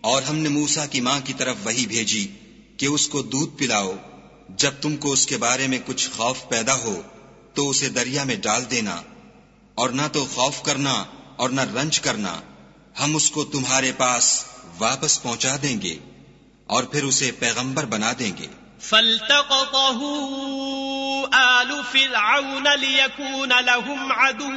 और हमने मूसा की माँ की तरफ वही भेजी कि उसको दूध पिलाओ। जब तुमको उसके बारे में कुछ खौफ पैदा हो तो उसे दरिया में डाल देना, और न तो खौफ करना और न रंज करना। हम उसको तुम्हारे पास वापस पहुंचा देंगे और फिर उसे पैगंबर बना देंगे। फल्तक़तहू आलु फ़िरऔन लियकून लहुम अदुव्वन